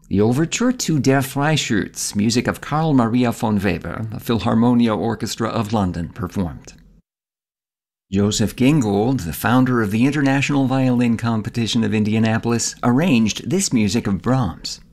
The Overture to Der Freischütz, music of Carl Maria von Weber, a Philharmonia Orchestra of London, performed. Joseph Gingold, the founder of the International Violin Competition of Indianapolis, arranged this music of Brahms.